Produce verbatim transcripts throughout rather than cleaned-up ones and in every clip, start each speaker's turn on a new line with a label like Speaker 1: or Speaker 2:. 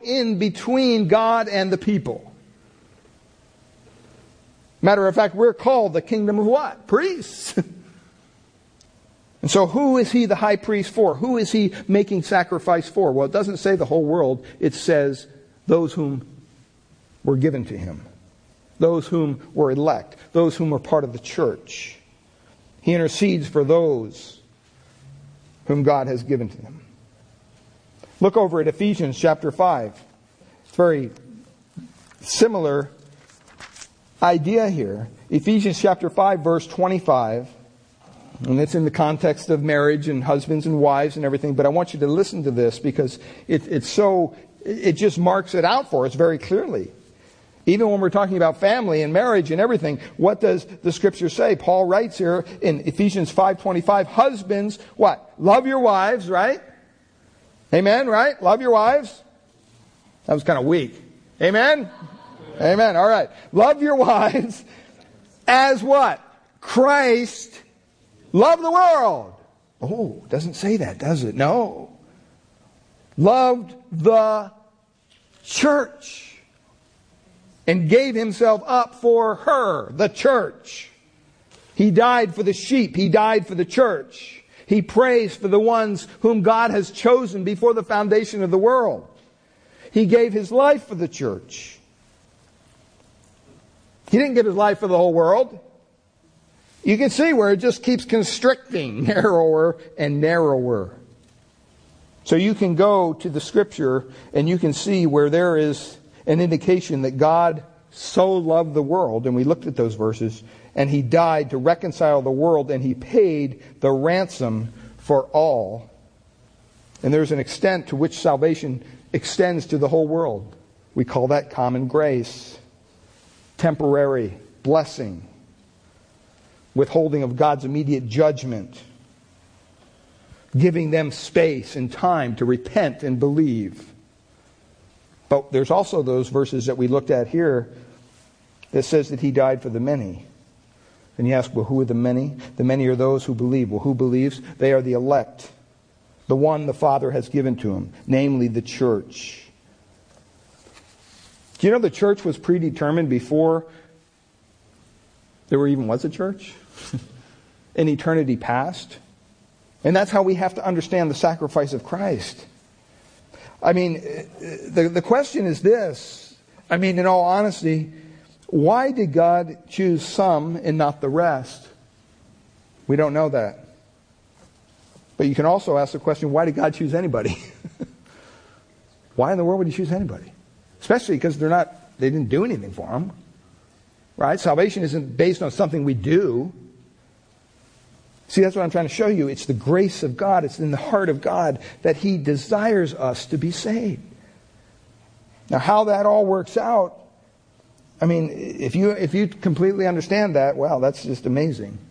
Speaker 1: in between God and the people. Matter of fact, we're called the kingdom of what? Priests. And so who is he the high priest for? Who is he making sacrifice for? Well, it doesn't say the whole world. It says those whom were given to him. Those whom were elect. Those whom were part of the church. He intercedes for those whom God has given to him. Look over at Ephesians chapter five. It's a very similar idea here. Ephesians chapter five, verse twenty-five. And it's in the context of marriage and husbands and wives and everything. But I want you to listen to this because it, it's so, it just marks it out for us very clearly. Even when we're talking about family and marriage and everything, what does the Scripture say? Paul writes here in Ephesians five twenty-five, husbands, what? Love your wives, right? Amen, right? Love your wives. That was kind of weak. Amen? Amen. All right. Love your wives as what? Christ loved the world. Oh, it doesn't say that, does it? No. Loved the church and gave himself up for her, the church. He died for the sheep. He died for the church. He prays for the ones whom God has chosen before the foundation of the world. He gave his life for the church. He didn't give his life for the whole world. You can see where it just keeps constricting narrower and narrower. So you can go to the Scripture and you can see where there is an indication that God so loved the world, and we looked at those verses, and He died to reconcile the world, and He paid the ransom for all. And there's an extent to which salvation extends to the whole world. We call that common grace, temporary blessing, withholding of God's immediate judgment, giving them space and time to repent and believe. But there's also those verses that we looked at here that says that He died for the many. And you ask, well, who are the many? The many are those who believe. Well, who believes? They are the elect. The one the Father has given to Him, namely the church. Do you know the church was predetermined before there even was a church? In eternity past. And that's how we have to understand the sacrifice of Christ. I mean, the, the question is this. I mean, in all honesty, why did God choose some and not the rest? We don't know that. But you can also ask the question, why did God choose anybody? Why in the world would He choose anybody? Especially because they're not, they didn't do anything for Him. Right? Salvation isn't based on something we do. See, that's what I'm trying to show you. It's the grace of God. It's in the heart of God that He desires us to be saved. Now, how that all works out, I mean, if you if you completely understand that, wow, that's just amazing.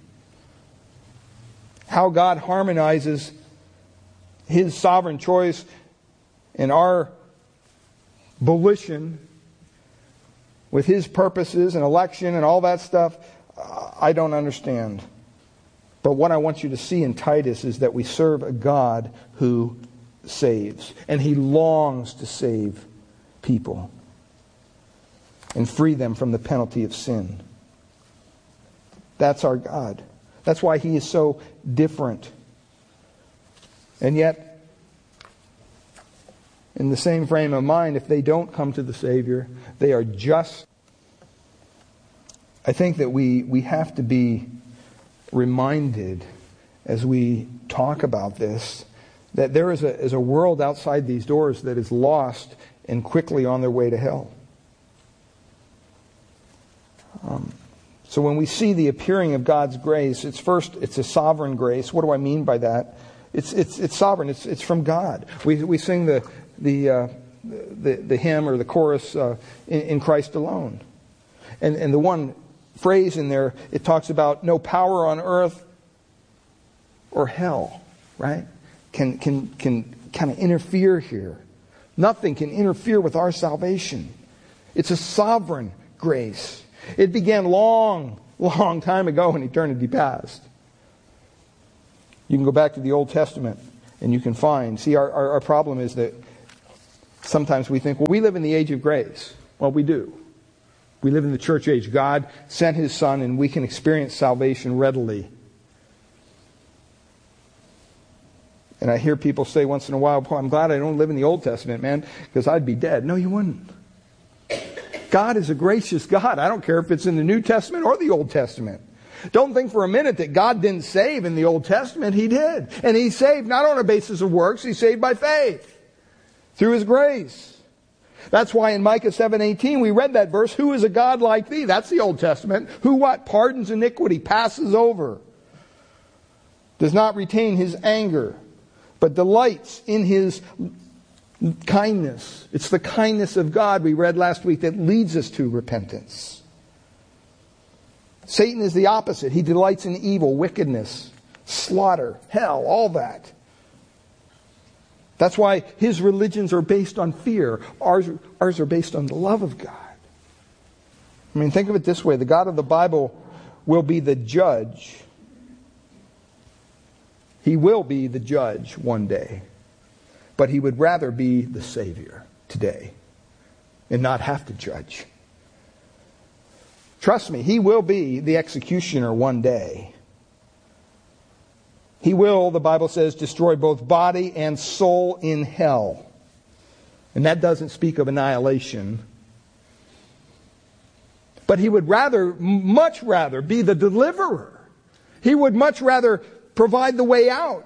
Speaker 1: How God harmonizes His sovereign choice and our volition with His purposes and election and all that stuff, I don't understand. But what I want you to see in Titus is that we serve a God who saves. And He longs to save people and free them from the penalty of sin. That's our God. That's why He is so different. And yet, in the same frame of mind, if they don't come to the Savior, they are just... I think that we, we have to be reminded as we talk about this that there is a, is a world outside these doors that is lost and quickly on their way to hell. Um, so when we see the appearing of God's grace, it's first, it's a sovereign grace. What do I mean by that? It's it's it's sovereign. It's it's from God. We we sing the the uh, the, the hymn or the chorus uh, in, in Christ alone, and and the one phrase in there, it talks about no power on earth or hell, right? Can can can kind of interfere here. Nothing can interfere with our salvation. It's a sovereign grace. It began long, long time ago in eternity past. You can go back to the Old Testament and you can find, see, our, our, our problem is that Sometimes we think, well, we live in the age of grace. Well, we do. We live in the church age. God sent His Son and we can experience salvation readily. And I hear people say once in a while, I'm glad I don't live in the Old Testament, man, because I'd be dead. No, you wouldn't. God is a gracious God. I don't care if it's in the New Testament or the Old Testament. Don't think for a minute that God didn't save in the Old Testament. He did. And He saved not on a basis of works. He saved by faith. Through His grace. That's why in Micah seven eighteen we read that verse, who is a God like thee? That's the Old Testament. Who what? Pardons iniquity, passes over. Does not retain His anger, but delights in His kindness. It's the kindness of God we read last week that leads us to repentance. Satan is the opposite. He delights in evil, wickedness, slaughter, hell, all that. That's why his religions are based on fear. Ours, ours are based on the love of God. I mean, think of it this way. The God of the Bible will be the judge. He will be the judge one day. But He would rather be the Savior today and not have to judge. Trust me, He will be the executioner one day. He will, the Bible says, destroy both body and soul in hell. And that doesn't speak of annihilation. But He would rather, much rather, be the deliverer. He would much rather provide the way out.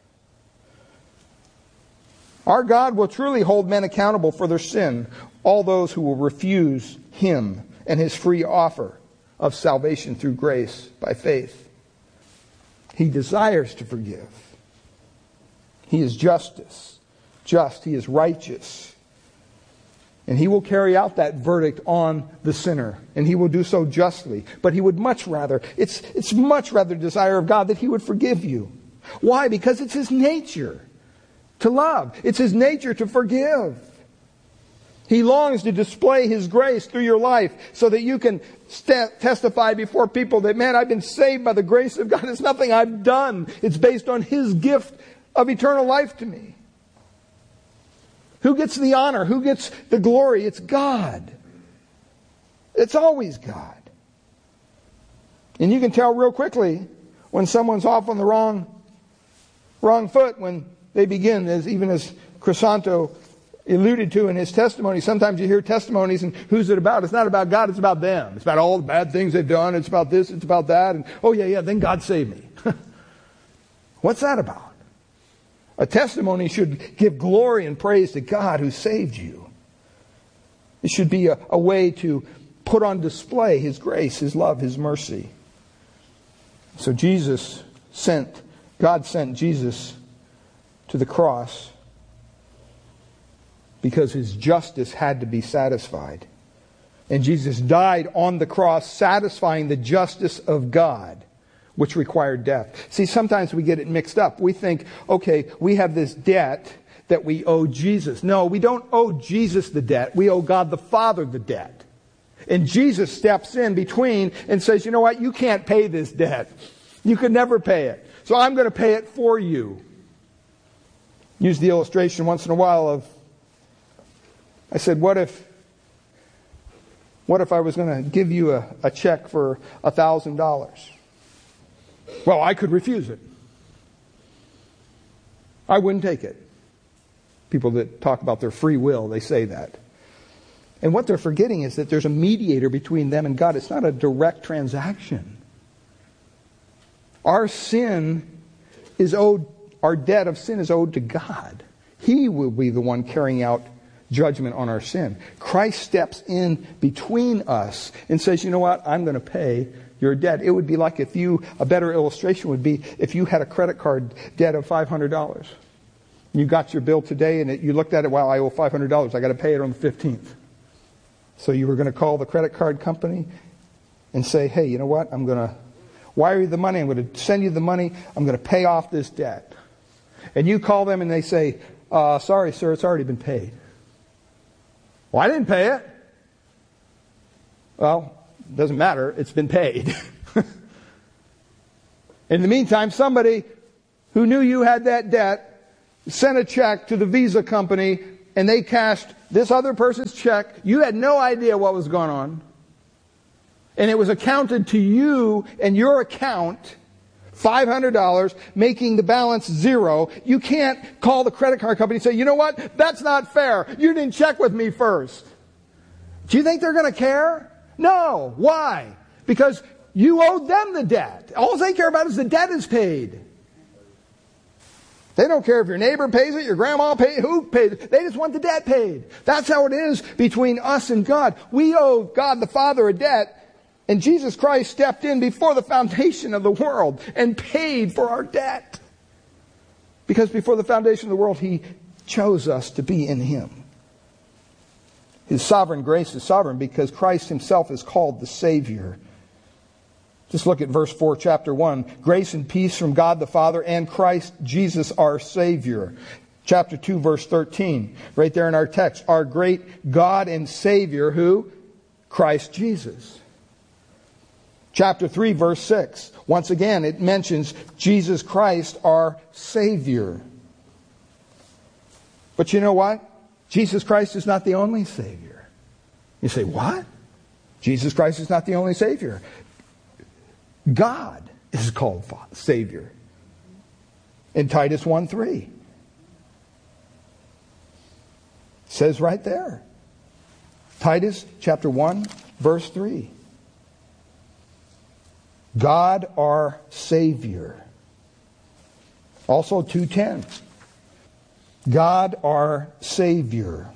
Speaker 1: Our God will truly hold men accountable for their sin, all those who will refuse Him and His free offer of salvation through grace by faith. He desires to forgive. He is justice. Just. He is righteous. And He will carry out that verdict on the sinner. And He will do so justly. But He would much rather, it's, it's much rather desire of God that He would forgive you. Why? Because it's His nature to love. It's His nature to forgive. He longs to display His grace through your life so that you can st- testify before people that, man, I've been saved by the grace of God. It's nothing I've done. It's based on His gift of eternal life to me. Who gets the honor? Who gets the glory? It's God. It's always God. And you can tell real quickly when someone's off on the wrong, wrong foot when they begin, as even as Crisanto alluded to in his testimony. Sometimes you hear testimonies and who's it about? It's not about God, it's about them. It's about all the bad things they've done. It's about this, it's about that. And oh yeah, yeah, then God saved me. What's that about? A testimony should give glory and praise to God who saved you. It should be a, a way to put on display His grace, His love, His mercy. So Jesus sent, God sent Jesus to the cross because His justice had to be satisfied. And Jesus died on the cross satisfying the justice of God, which required death. See, sometimes we get it mixed up. We think, okay, we have this debt that we owe Jesus. No, we don't owe Jesus the debt. We owe God the Father the debt. And Jesus steps in between and says, you know what, you can't pay this debt. You could never pay it. So I'm going to pay it for you. Use the illustration once in a while of, I said, what if, what if I was going to give you a, a check for a thousand dollars? Well, I could refuse it. I wouldn't take it. People that talk about their free will, they say that. And what they're forgetting is that there's a mediator between them and God. It's not a direct transaction. Our sin is owed, our debt of sin is owed to God. He will be the one carrying out judgment on our sin. Christ steps in between us and says, you know what, I'm going to pay your debt. It would be like if you, a better illustration would be if you had a credit card debt of five hundred dollars. You got your bill today and it, you looked at it, wow, I owe five hundred dollars. I got to pay it on the fifteenth. So you were going to call the credit card company and say, hey, you know what, I'm going to wire you the money. I'm going to send you the money. I'm going to pay off this debt. And you call them and they say, uh, sorry, sir, it's already been paid. Well, I didn't pay it. Well, it doesn't matter. It's been paid. In the meantime, somebody who knew you had that debt sent a check to the Visa company and they cashed this other person's check. You had no idea what was going on. And it was accounted to you and your account, five hundred dollars, making the balance zero. You can't call the credit card company and say, you know what? That's not fair. You didn't check with me first. Do you think they're going to care? No. Why? Because you owed them the debt. All they care about is the debt is paid. They don't care if your neighbor pays it, your grandma pays it, who pays it. They just want the debt paid. That's how it is between us and God. We owe God the Father a debt, and Jesus Christ stepped in before the foundation of the world and paid for our debt. Because before the foundation of the world, He chose us to be in Him. His sovereign grace is sovereign because Christ Himself is called the Savior. Just look at verse four, chapter one. Grace and peace from God the Father and Christ Jesus our Savior. Chapter two, verse thirteen. Right there in our text. Our great God and Savior, who? Christ Jesus. Chapter three, verse six. Once again, it mentions Jesus Christ our Savior. But you know what? Jesus Christ is not the only Savior. You say, what? Jesus Christ is not the only Savior. God is called Savior. In Titus one three. It says right there. Titus chapter one, verse three. God our Savior. Also two ten. God our Savior.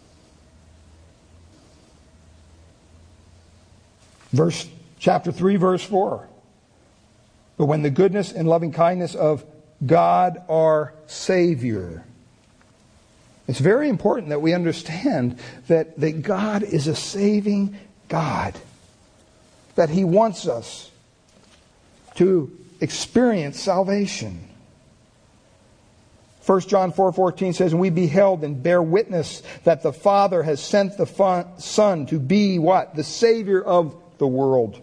Speaker 1: Verse chapter three, verse four. But when the goodness and loving kindness of God our Savior. It's very important that we understand that, that God is a saving God. That He wants us to experience salvation. First John four fourteen says, and we beheld and bear witness that the Father has sent the Son to be what? The Savior of the world.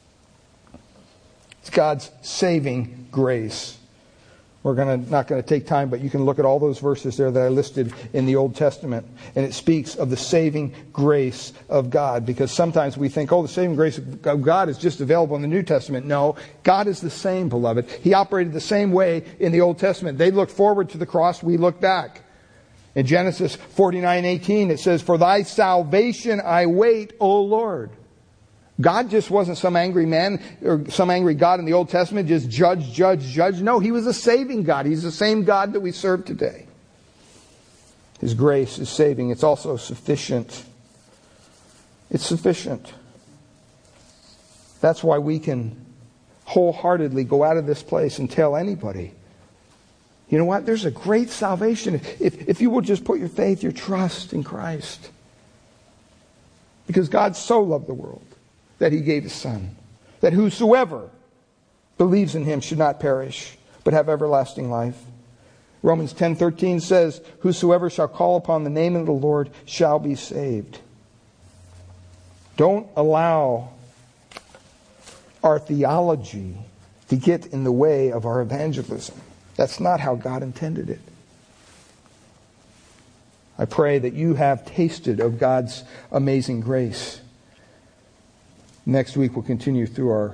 Speaker 1: It's God's saving grace. We're gonna, not going to take time, but you can look at all those verses there that I listed in the Old Testament. And it speaks of the saving grace of God. Because sometimes we think, oh, the saving grace of God is just available in the New Testament. No, God is the same, beloved. He operated the same way in the Old Testament. They looked forward to the cross, we look back. In Genesis forty-nine eighteen, it says, for thy salvation I wait, O Lord. God just wasn't some angry man or some angry God in the Old Testament, just judge, judge, judge. No, He was a saving God. He's the same God that we serve today. His grace is saving. It's also sufficient. It's sufficient. That's why we can wholeheartedly go out of this place and tell anybody, you know what? There's a great salvation if, if you will just put your faith, your trust in Christ. Because God so loved the world that He gave His Son, that whosoever believes in Him should not perish, but have everlasting life. Romans ten thirteen says, whosoever shall call upon the name of the Lord shall be saved. Don't allow our theology to get in the way of our evangelism. That's not how God intended it. I pray that you have tasted of God's amazing grace. Next week we'll continue through our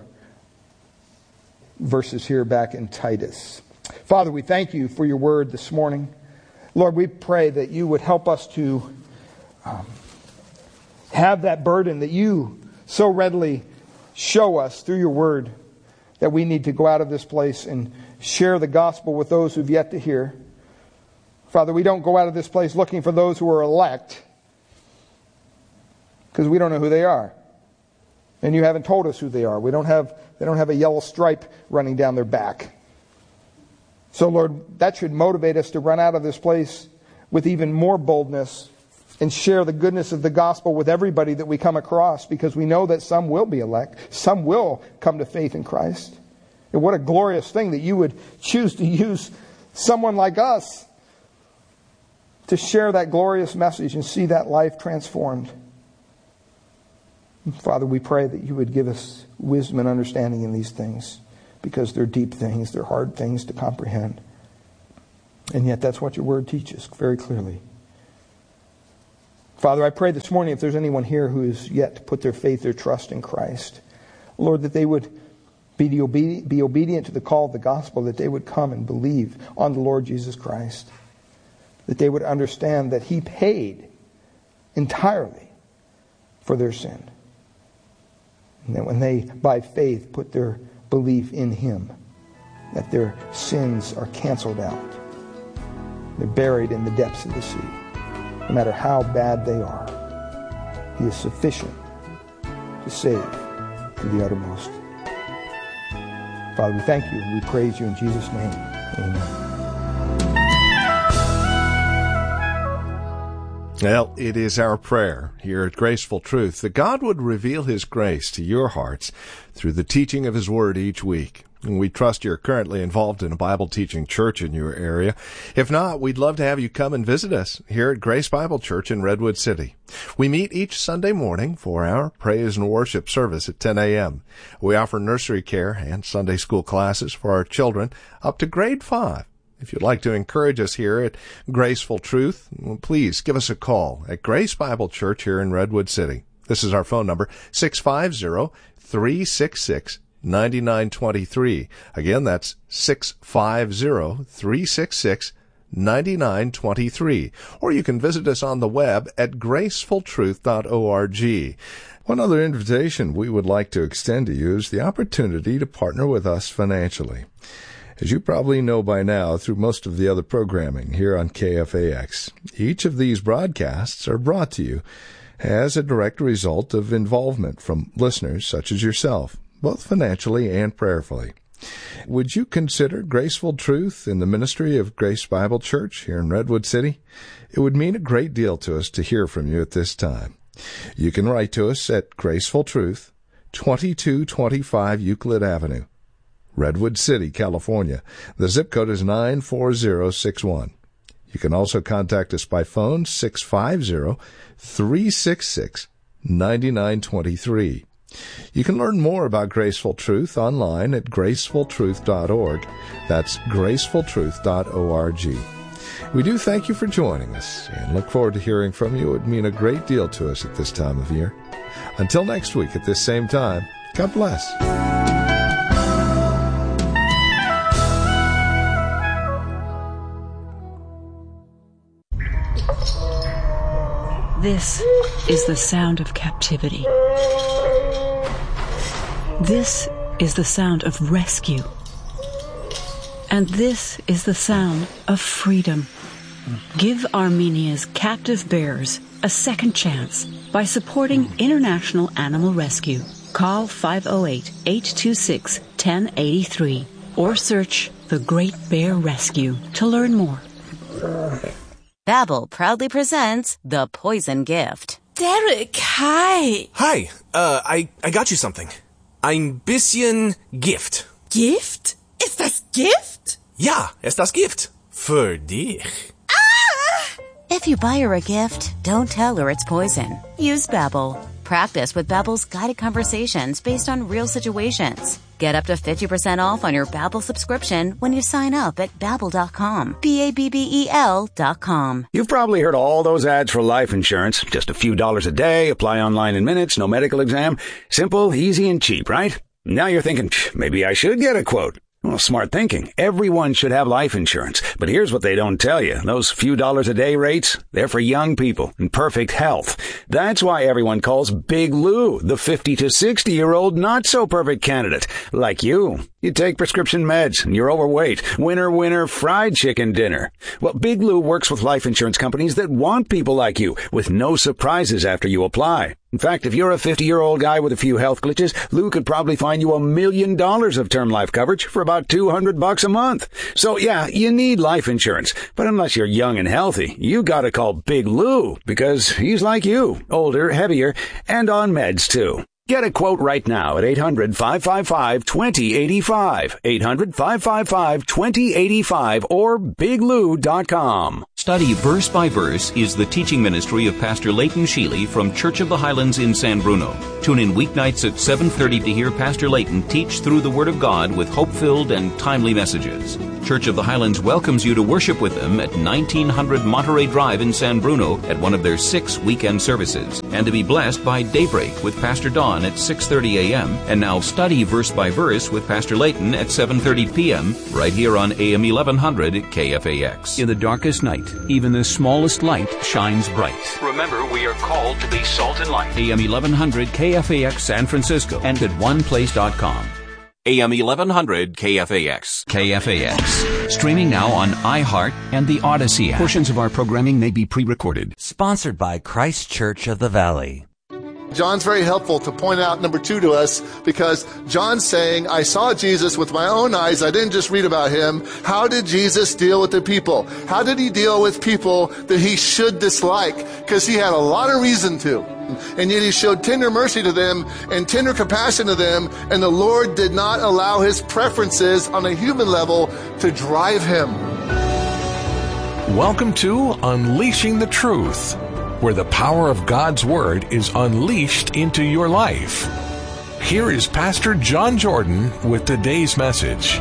Speaker 1: verses here back in Titus. Father, we thank You for Your word this morning. Lord, we pray that You would help us to um, have that burden that You so readily show us through Your word, that we need to go out of this place and share the gospel with those who've yet to hear. Father, we don't go out of this place looking for those who are elect, because we don't know who they are. And You haven't told us who they are. We don't have, they don't have a yellow stripe running down their back. So Lord, that should motivate us to run out of this place with even more boldness and share the goodness of the gospel with everybody that we come across, because we know that some will be elect. Some will come to faith in Christ. And what a glorious thing that You would choose to use someone like us to share that glorious message and see that life transformed. Father, we pray that You would give us wisdom and understanding in these things, because they're deep things, they're hard things to comprehend. And yet that's what Your word teaches very clearly. Father, I pray this morning if there's anyone here who is yet to put their faith, their trust in Christ, Lord, that they would be obedient, be obedient to the call of the gospel, that they would come and believe on the Lord Jesus Christ, that they would understand that He paid entirely for their sin, and that when they, by faith, put their belief in Him, that their sins are canceled out. They're buried in the depths of the sea. No matter how bad they are, He is sufficient to save to the uttermost. Father, we thank you and we praise you in Jesus' name. Amen.
Speaker 2: Well, it is our prayer here at Graceful Truth that God would reveal His grace to your hearts through the teaching of His Word each week. And we trust you're currently involved in a Bible teaching church in your area. If not, we'd love to have you come and visit us here at Grace Bible Church in Redwood City. We meet each Sunday morning for our praise and worship service at ten a.m. We offer nursery care and Sunday school classes for our children up to grade five. If you'd like to encourage us here at Graceful Truth, please give us a call at Grace Bible Church here in Redwood City. This is our phone number, six five zero, three six six, nine nine two three. Again, that's six five zero, three six six, nine nine two three. Or you can visit us on the web at graceful truth dot org. One other invitation we would like to extend to you is the opportunity to partner with us financially. As you probably know by now through most of the other programming here on K F A X, each of these broadcasts are brought to you as a direct result of involvement from listeners such as yourself, both financially and prayerfully. Would you consider Graceful Truth in the ministry of Grace Bible Church here in Redwood City? It would mean a great deal to us to hear from you at this time. You can write to us at Graceful Truth, twenty-two twenty-five Euclid Avenue, Redwood City, California. The zip code is nine four zero six one. You can also contact us by phone, six five zero, three six six, nine nine two three. You can learn more about Graceful Truth online at graceful truth dot org. That's graceful truth dot org. We do thank you for joining us and look forward to hearing from you. It would mean a great deal to us at this time of year. Until next week at this same time, God bless.
Speaker 3: This is the sound of captivity. This is the sound of rescue. And this is the sound of freedom. Give Armenia's captive bears a second chance by supporting International Animal Rescue. Call five oh eight, eight two six, one oh eight three or search The Great Bear Rescue to learn more.
Speaker 4: Babbel proudly presents The Poison Gift.
Speaker 5: Derek, hi.
Speaker 6: Hi, uh, I, I got you something. Ein bisschen Gift.
Speaker 5: Gift? Ist das Gift?
Speaker 6: Ja, ist das Gift. Für dich.
Speaker 4: If you buy her a gift, don't tell her it's poison. Use Babbel. Practice with Babbel's guided conversations based on real situations. Get up to fifty percent off on your Babbel subscription when you sign up at babbel dot com. B A B B E L dot com.
Speaker 7: You've probably heard all those ads for life insurance. Just a few dollars a day, apply online in minutes, no medical exam. Simple, easy, and cheap, right? Now you're thinking, maybe I should get a quote. Well, smart thinking. Everyone should have life insurance. But here's what they don't tell you. Those few dollars a day rates, they're for young people in perfect health. That's why everyone calls Big Lou the fifty to sixty-year-old not-so-perfect candidate. Like you. You take prescription meds and you're overweight. Winner, winner, fried chicken dinner. Well, Big Lou works with life insurance companies that want people like you with no surprises after you apply. In fact, if you're a fifty-year-old guy with a few health glitches, Lou could probably find you a million dollars of term life coverage for about two hundred bucks a month. So yeah, you need life insurance. But unless you're young and healthy, you gotta call Big Lou because he's like you, older, heavier, and on meds too. Get a quote right now at eight hundred, five five five, two oh eight five, eight hundred, five five five, two oh eight five or big lou dot com.
Speaker 8: Study Verse by Verse is the teaching ministry of Pastor Leighton Sheely from Church of the Highlands in San Bruno. Tune in weeknights at seven thirty to hear Pastor Leighton teach through the Word of God with hope-filled and timely messages. Church of the Highlands welcomes you to worship with them at nineteen hundred Monterey Drive in San Bruno at one of their six weekend services, and to be blessed by Daybreak with Pastor Don at six thirty a.m. and now Study Verse by Verse with Pastor Leighton at seven thirty p.m. right here on A M eleven hundred K F A X. In the darkest night, even the smallest light shines bright. Remember, we are called to be salt and light. A M eleven hundred K F A X San Francisco and at one place dot com. A M eleven hundred K F A X. K F A X. Streaming now on iHeart and the Odyssey app. Portions of our programming may be pre-recorded.
Speaker 9: Sponsored by Christ Church of the Valley.
Speaker 10: John's very helpful to point out number two to us, because John's saying, I saw Jesus with my own eyes. I didn't just read about him. How did Jesus deal with the people? How did he deal with people that he should dislike? Because he had a lot of reason to. And yet he showed tender mercy to them and tender compassion to them. And the Lord did not allow his preferences on a human level to drive him.
Speaker 11: Welcome to Unleashing the Truth, where the power of God's Word is unleashed into your life. Here is Pastor John Jordan with today's message.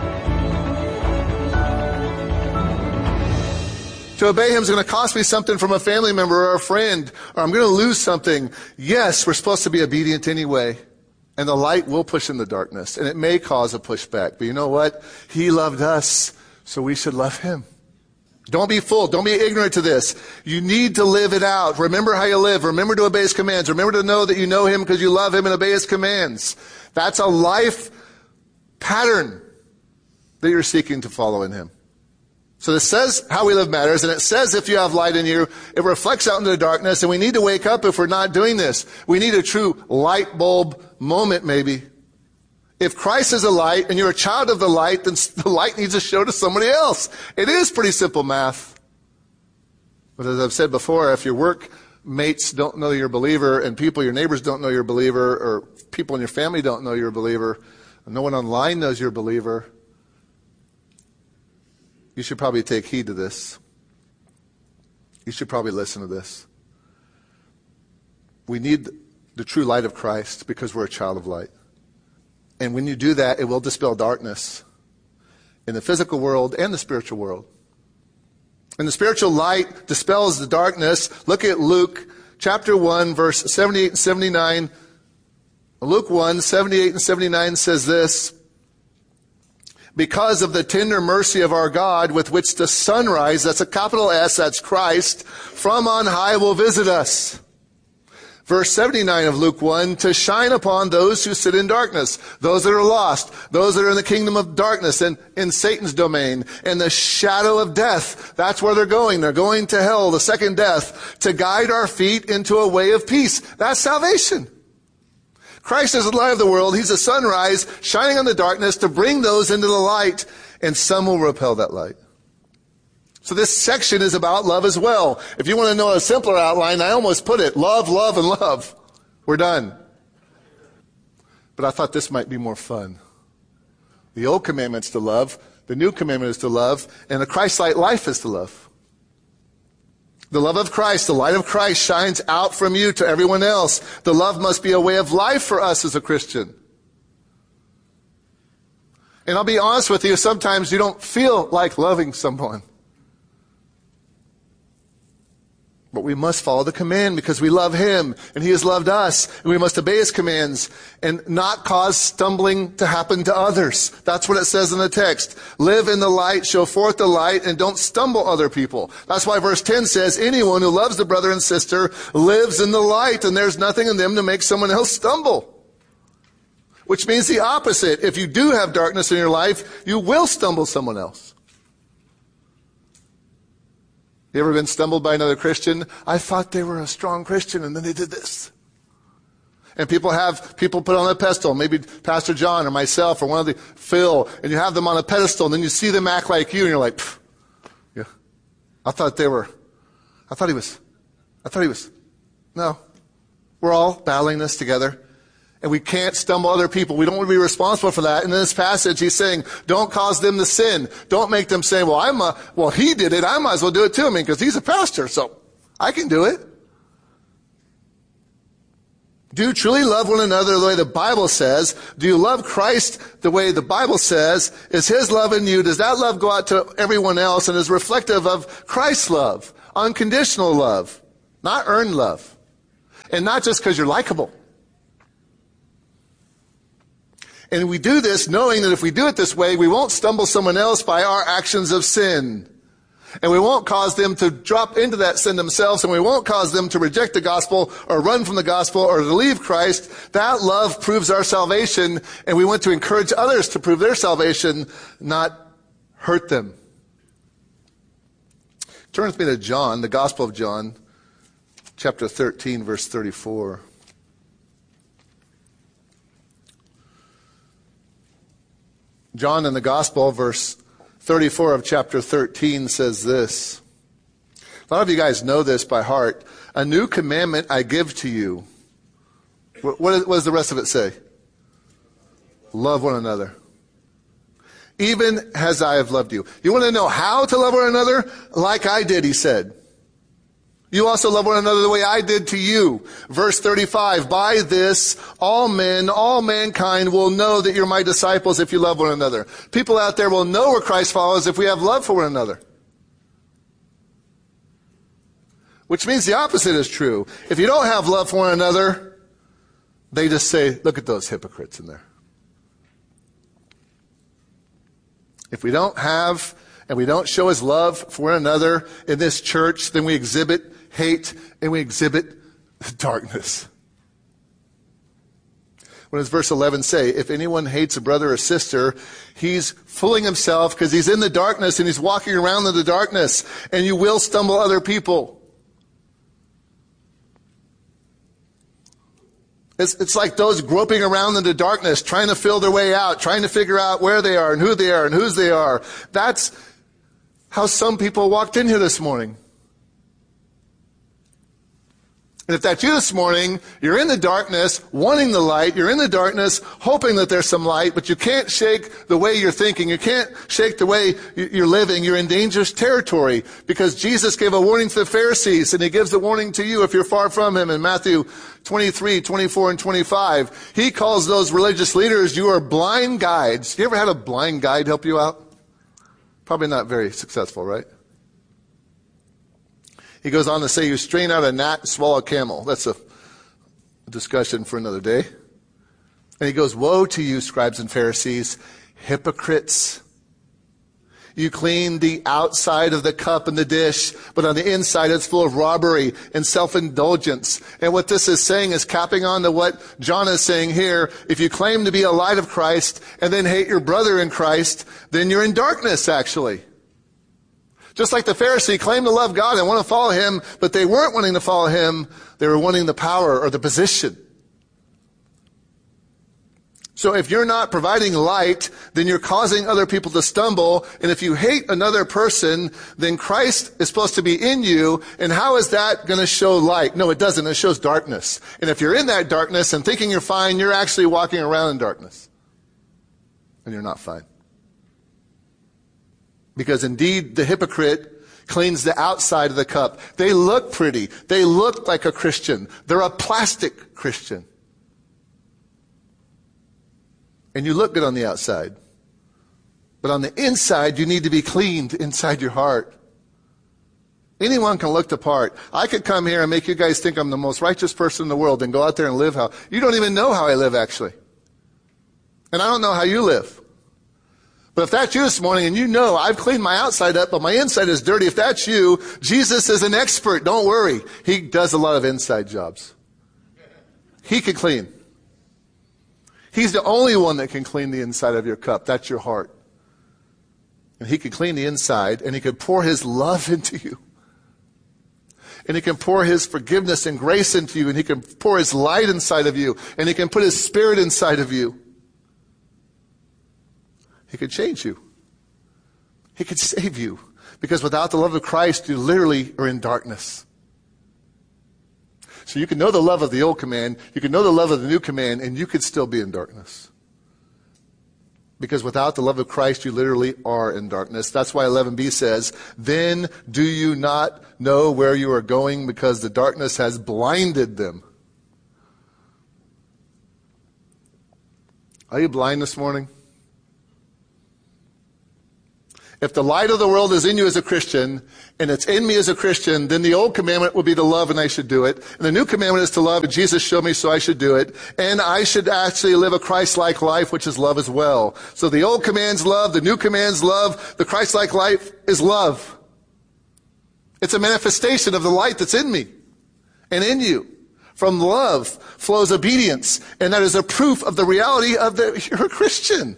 Speaker 10: To obey him is going to cost me something from a family member or a friend, or I'm going to lose something. Yes, we're supposed to be obedient anyway. And the light will push in the darkness, and it may cause a pushback. But you know what? He loved us, so we should love him. Don't be fooled. Don't be ignorant to this. You need to live it out. Remember how you live. Remember to obey his commands. Remember to know that you know him because you love him and obey his commands. That's a life pattern that you're seeking to follow in him. So this says how we live matters, and it says if you have light in you, it reflects out into the darkness, and we need to wake up if we're not doing this. We need a true light bulb moment, maybe. If Christ is a light and you're a child of the light, then the light needs to show to somebody else. It is pretty simple math. But as I've said before, if your workmates don't know you're a believer, and people, your neighbors don't know you're a believer, or people in your family don't know you're a believer, and no one online knows you're a believer, you should probably take heed to this. You should probably listen to this. We need the true light of Christ because we're a child of light. And when you do that, it will dispel darkness in the physical world and the spiritual world. And the spiritual light dispels the darkness. Look at Luke chapter one, verse seventy-eight and seventy-nine. Luke one, seventy-eight and seventy-nine says this: because of the tender mercy of our God with which the sunrise, that's a capital S, that's Christ, from on high will visit us. Verse seventy-nine of Luke one, to shine upon those who sit in darkness, those that are lost, those that are in the kingdom of darkness and in Satan's domain, and the shadow of death. That's where they're going. They're going to hell, the second death, to guide our feet into a way of peace. That's salvation. Christ is the light of the world. He's a sunrise shining on the darkness to bring those into the light, and some will repel that light. So this section is about love as well. If you want to know a simpler outline, I almost put it, love, love, and love. We're done. But I thought this might be more fun. The old commandment's to love, the new commandment is to love, and the Christ-like life is to love. The love of Christ, the light of Christ shines out from you to everyone else. The love must be a way of life for us as a Christian. And I'll be honest with you, sometimes you don't feel like loving someone. But we must follow the command because we love him and he has loved us. And we must obey his commands and not cause stumbling to happen to others. That's what it says in the text. Live in the light, show forth the light, and don't stumble other people. That's why verse ten says, anyone who loves the brother and sister lives in the light, and there's nothing in them to make someone else stumble. Which means the opposite. If you do have darkness in your life, you will stumble someone else. You ever been stumbled by another Christian? I thought they were a strong Christian, and then they did this. And people have people put on a pedestal, maybe Pastor John or myself or one of the Phil, and you have them on a pedestal, and then you see them act like you, and you're like, yeah, I thought they were, I thought he was, I thought he was. No, we're all battling this together. And we can't stumble other people. We don't want to be responsible for that. And in this passage, he's saying, don't cause them to sin. Don't make them say, well, I'm a, well, he did it. I might as well do it too. I mean, because he's a pastor, so I can do it. Do you truly love one another the way the Bible says? Do you love Christ the way the Bible says? Is his love in you? Does that love go out to everyone else and is reflective of Christ's love? Unconditional love, not earned love. And not just because you're likable. And we do this knowing that if we do it this way, we won't stumble someone else by our actions of sin. And we won't cause them to drop into that sin themselves, and we won't cause them to reject the gospel or run from the gospel or to leave Christ. That love proves our salvation, and we want to encourage others to prove their salvation, not hurt them. Turn with me to John, the Gospel of John, chapter thirteen, verse thirty-four. John in the Gospel, verse thirty-four of chapter thirteen says this. A lot of you guys know this by heart. A new commandment I give to you. What, what does the rest of it say? Love one another. Even as I have loved you. You want to know how to love one another? Like I did, he said. You also love one another the way I did to you. Verse thirty-five, by this, all men, all mankind will know that you're my disciples if you love one another. People out there will know we're Christ followers if we have love for one another. Which means the opposite is true. If you don't have love for one another, they just say, look at those hypocrites in there. If we don't have and we don't show his love for one another in this church, then we exhibit hate, and we exhibit darkness. What does verse eleven say? If anyone hates a brother or sister, he's fooling himself because he's in the darkness and he's walking around in the darkness, and you will stumble other people. It's, it's like those groping around in the darkness, trying to feel their way out, trying to figure out where they are and who they are and whose they are. That's how some people walked in here this morning. And if that's you this morning, you're in the darkness, wanting the light, you're in the darkness, hoping that there's some light, but you can't shake the way you're thinking, you can't shake the way you're living, you're in dangerous territory, because Jesus gave a warning to the Pharisees, and he gives the warning to you if you're far from him in Matthew twenty-three, twenty-four, and twenty-five. He calls those religious leaders, you are blind guides. You ever had a blind guide help you out? Probably not very successful, right? He goes on to say, you strain out a gnat and swallow a camel. That's a discussion for another day. And he goes, woe to you, scribes and Pharisees, hypocrites. You clean the outside of the cup and the dish, but on the inside it's full of robbery and self-indulgence. And what this is saying is capping on to what John is saying here. If you claim to be a light of Christ and then hate your brother in Christ, then you're in darkness, actually. Just like the Pharisee claimed to love God and want to follow him, but they weren't wanting to follow him. They were wanting the power or the position. So if you're not providing light, then you're causing other people to stumble. And if you hate another person, then Christ is supposed to be in you. And how is that going to show light? No, it doesn't. It shows darkness. And if you're in that darkness and thinking you're fine, you're actually walking around in darkness. And you're not fine. Because indeed, the hypocrite cleans the outside of the cup. They look pretty. They look like a Christian. They're a plastic Christian. And you look good on the outside. But on the inside, you need to be cleaned inside your heart. Anyone can look the part. I could come here and make you guys think I'm the most righteous person in the world and go out there and live how... You don't even know how I live, actually. And I don't know how you live. But if that's you this morning and you know I've cleaned my outside up, but my inside is dirty, if that's you, Jesus is an expert. Don't worry. He does a lot of inside jobs. He can clean. He's the only one that can clean the inside of your cup. That's your heart. And he can clean the inside, and he can pour his love into you. And he can pour his forgiveness and grace into you, and he can pour his light inside of you, and he can put his spirit inside of you. He could change you. He could save you. Because without the love of Christ, you literally are in darkness. So you can know the love of the old command, you can know the love of the new command, and you could still be in darkness. Because without the love of Christ, you literally are in darkness. That's why eleven b says, then do you not know where you are going because the darkness has blinded them? Are you blind this morning? If the light of the world is in you as a Christian, and it's in me as a Christian, then the old commandment would be to love and I should do it. And the new commandment is to love, and Jesus showed me, so I should do it. And I should actually live a Christ-like life, which is love as well. So the old command's love, the new command's love, the Christ-like life is love. It's a manifestation of the light that's in me and in you. From love flows obedience, and that is a proof of the reality of that you're a Christian.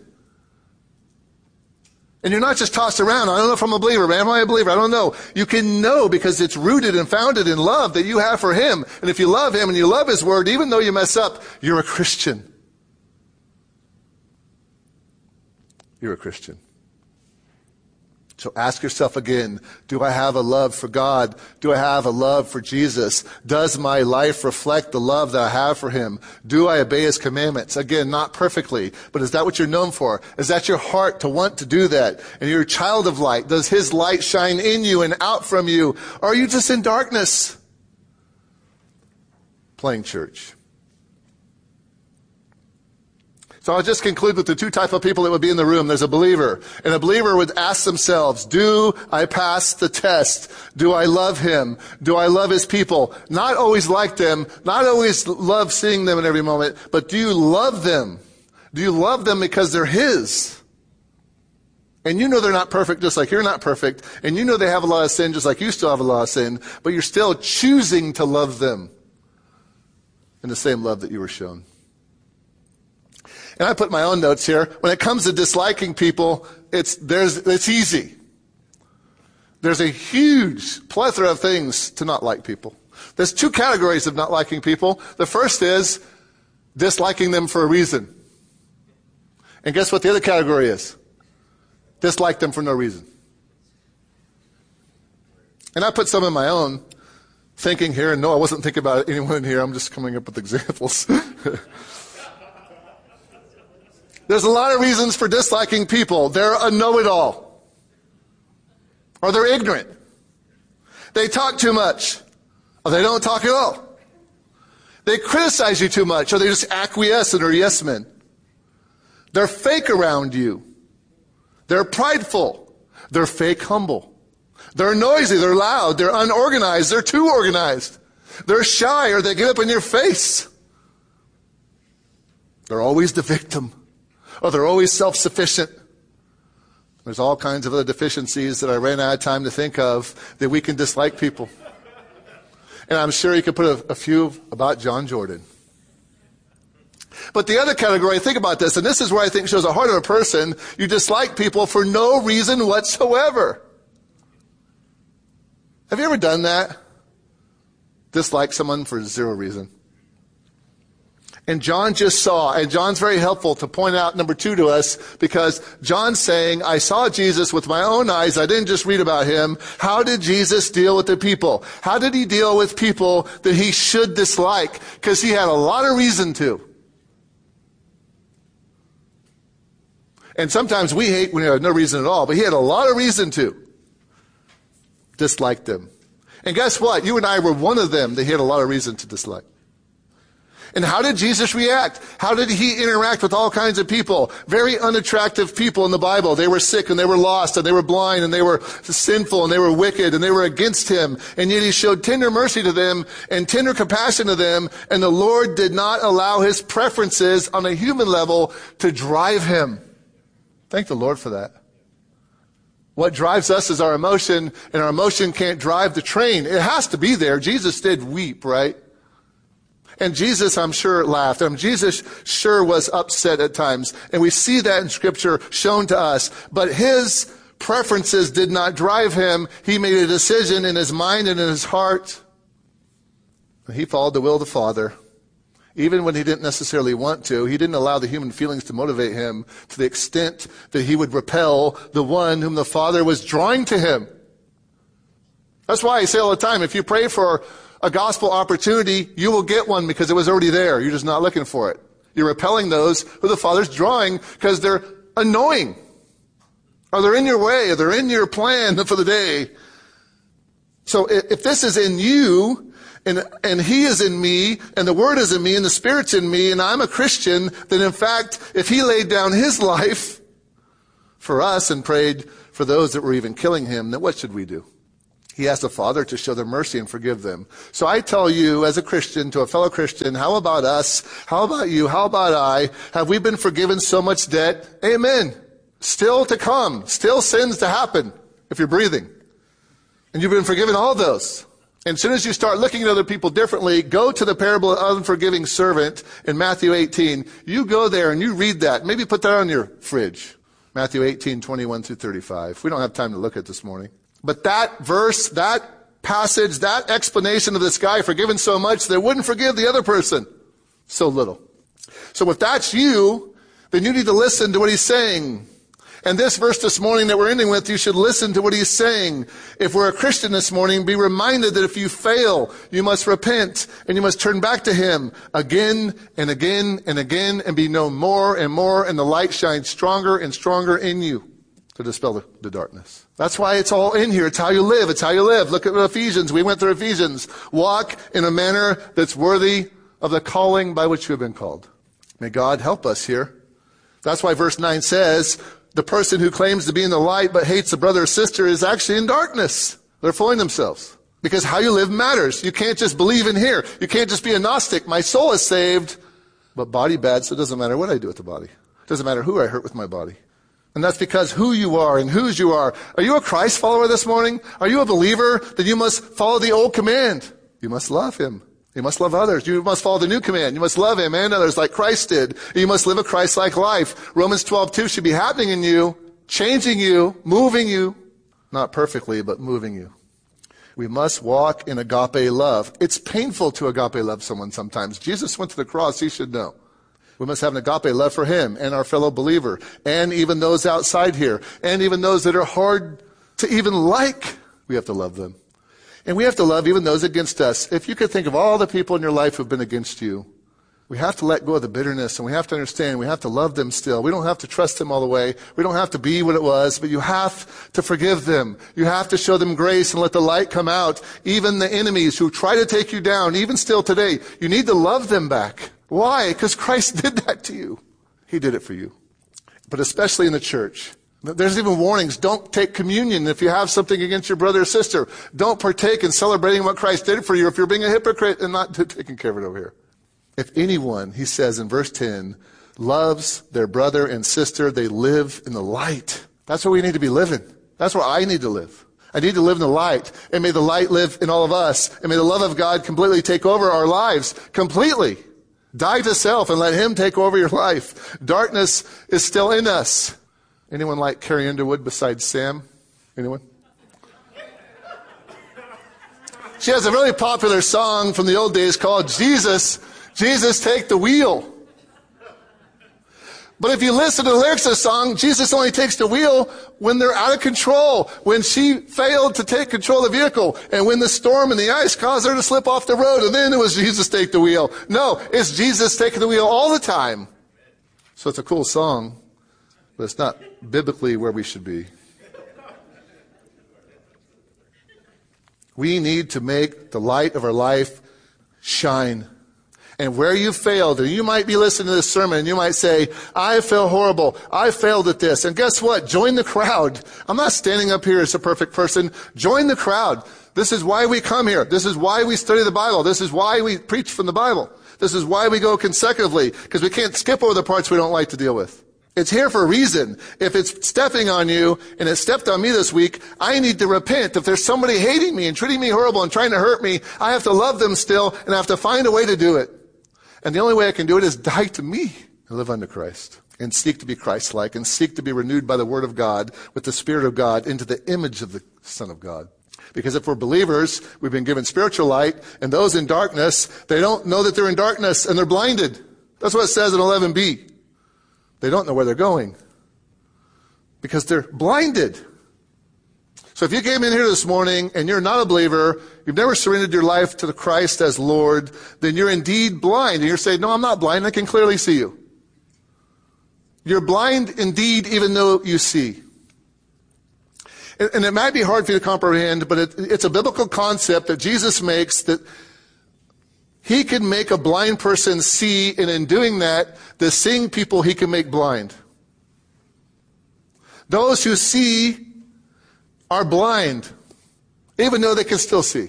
Speaker 10: And you're not just tossed around. I don't know if I'm a believer. Am I a believer? I don't know. You can know because it's rooted and founded in love that you have for Him. And if you love Him and you love His Word, even though you mess up, you're a Christian. You're a Christian. So ask yourself again, do I have a love for God? Do I have a love for Jesus? Does my life reflect the love that I have for Him? Do I obey His commandments? Again, not perfectly, but is that what you're known for? Is that your heart to want to do that? And you're a child of light. Does His light shine in you and out from you? Or are you just in darkness? Playing church. So I'll just conclude with the two type of people that would be in the room. There's a believer. And a believer would ask themselves, do I pass the test? Do I love Him? Do I love His people? Not always like them, not always love seeing them in every moment, but do you love them? Do you love them because they're His? And you know they're not perfect just like you're not perfect. And you know they have a lot of sin just like you still have a lot of sin. But you're still choosing to love them in the same love that you were shown. And I put my own notes here. When it comes to disliking people, it's, there's, it's easy. There's a huge plethora of things to not like people. There's two categories of not liking people. The first is disliking them for a reason. And guess what the other category is? Dislike them for no reason. And I put some of my own thinking here, and no, I wasn't thinking about anyone here. I'm just coming up with examples. There's a lot of reasons for disliking people. They're a know-it-all. Or they're ignorant. They talk too much. Or they don't talk at all. They criticize you too much. Or they just acquiesce and are yes men. They're fake around you. They're prideful. They're fake humble. They're noisy. They're loud. They're unorganized. They're too organized. They're shy, or they get up in your face. They're always the victim. Or they're always self-sufficient. There's all kinds of other deficiencies that I ran out of time to think of that we can dislike people. And I'm sure you could put a, a few about John Jordan. But the other category, think about this, and this is where I think shows the heart of a person. You dislike people for no reason whatsoever. Have you ever done that? Dislike someone for zero reason. And John just saw, and John's very helpful to point out number two to us, because John's saying, I saw Jesus with my own eyes. I didn't just read about Him. How did Jesus deal with the people? How did He deal with people that He should dislike? Because He had a lot of reason to. And sometimes we hate when we have no reason at all, but He had a lot of reason to dislike them. And guess what? You and I were one of them that He had a lot of reason to dislike. And how did Jesus react? How did He interact with all kinds of people? Very unattractive people in the Bible. They were sick and they were lost and they were blind and they were sinful and they were wicked and they were against Him. And yet He showed tender mercy to them and tender compassion to them. And the Lord did not allow His preferences on a human level to drive Him. Thank the Lord for that. What drives us is our emotion, and our emotion can't drive the train. It has to be there. Jesus did weep, right? And Jesus, I'm sure, laughed. And Jesus sure was upset at times. And we see that in Scripture shown to us. But His preferences did not drive Him. He made a decision in His mind and in His heart. And He followed the will of the Father. Even when He didn't necessarily want to. He didn't allow the human feelings to motivate Him to the extent that He would repel the one whom the Father was drawing to Him. That's why I say all the time, if you pray for a gospel opportunity, you will get one because it was already there. You're just not looking for it. You're repelling those who the Father's drawing because they're annoying. Or they're in your way, or they're in your plan for the day. So if this is in you, and, and He is in me, and the Word is in me, and the Spirit's in me, and I'm a Christian, then in fact, if He laid down His life for us and prayed for those that were even killing Him, then what should we do? He asked the Father to show them mercy and forgive them. So I tell you, as a Christian, to a fellow Christian, how about us? How about you? How about I? Have we been forgiven so much debt? Amen. Still to come. Still sins to happen if you're breathing. And you've been forgiven all those. And as soon as you start looking at other people differently, go to the parable of the unforgiving servant in Matthew eighteen. You go there and you read that. Maybe put that on your fridge. Matthew eighteen, twenty-one through thirty-five. We don't have time to look at this morning. But that verse, that passage, that explanation of this guy forgiven so much that wouldn't forgive the other person so little. So if that's you, then you need to listen to what he's saying. And this verse this morning that we're ending with, you should listen to what he's saying. If we're a Christian this morning, be reminded that if you fail, you must repent and you must turn back to him again and again and again and be known more and more, and the light shines stronger and stronger in you to dispel the, the darkness. That's why it's all in here. It's how you live. It's how you live. Look at Ephesians. We went through Ephesians. Walk in a manner that's worthy of the calling by which you have been called. May God help us here. That's why verse nine says, the person who claims to be in the light but hates a brother or sister is actually in darkness. They're fooling themselves. Because how you live matters. You can't just believe in here. You can't just be a Gnostic. My soul is saved, but body bad, so it doesn't matter what I do with the body. It doesn't matter who I hurt with my body. And that's because who you are and whose you are. Are you a Christ follower this morning? Are you a believer? Then you must follow the old command. You must love him. You must love others. You must follow the new command. You must love him and others like Christ did. You must live a Christ-like life. Romans twelve two should be happening in you, changing you, moving you. Not perfectly, but moving you. We must walk in agape love. It's painful to agape love someone sometimes. Jesus went to the cross. He should know. We must have an agape love for him and our fellow believer, and even those outside here, and even those that are hard to even like. We have to love them. And we have to love even those against us. If you could think of all the people in your life who've been against you, we have to let go of the bitterness, and we have to understand we have to love them still. We don't have to trust them all the way. We don't have to be what it was, but you have to forgive them. You have to show them grace and let the light come out. Even the enemies who try to take you down, even still today, you need to love them back. Why? Because Christ did that to you. He did it for you. But especially in the church. There's even warnings. Don't take communion if you have something against your brother or sister. Don't partake in celebrating what Christ did for you if you're being a hypocrite and not taking care of it over here. If anyone, he says in verse ten, loves their brother and sister, they live in the light. That's where we need to be living. That's where I need to live. I need to live in the light. And may the light live in all of us. And may the love of God completely take over our lives. Completely. Die to self and let him take over your life. Darkness is still in us. Anyone like Carrie Underwood besides Sam? Anyone? She has a really popular song from the old days called Jesus, Jesus Take the Wheel. But if you listen to the lyrics of the song, Jesus only takes the wheel when they're out of control, when she failed to take control of the vehicle, and when the storm and the ice caused her to slip off the road, and then it was Jesus take the wheel. No, it's Jesus taking the wheel all the time. So it's a cool song, but it's not biblically where we should be. We need to make the light of our life shine. And where you failed, and you might be listening to this sermon and you might say, I feel horrible. I failed at this. And guess what? Join the crowd. I'm not standing up here as a perfect person. Join the crowd. This is why we come here. This is why we study the Bible. This is why we preach from the Bible. This is why we go consecutively, because we can't skip over the parts we don't like to deal with. It's here for a reason. If it's stepping on you, and it stepped on me this week, I need to repent. If there's somebody hating me and treating me horrible and trying to hurt me, I have to love them still, and I have to find a way to do it. And the only way I can do it is die to me and live under Christ and seek to be Christ-like and seek to be renewed by the Word of God with the Spirit of God into the image of the Son of God. Because if we're believers, we've been given spiritual light, and those in darkness, they don't know that they're in darkness and they're blinded. That's what it says in eleven b. They don't know where they're going because they're blinded. So if you came in here this morning and you're not a believer, you've never surrendered your life to the Christ as Lord, then you're indeed blind. And you're saying, no, I'm not blind. I can clearly see you. You're blind indeed, even though you see. And, and it might be hard for you to comprehend, but it, it's a biblical concept that Jesus makes, that he can make a blind person see, and in doing that, the seeing people he can make blind. Those who see are blind, even though they can still see.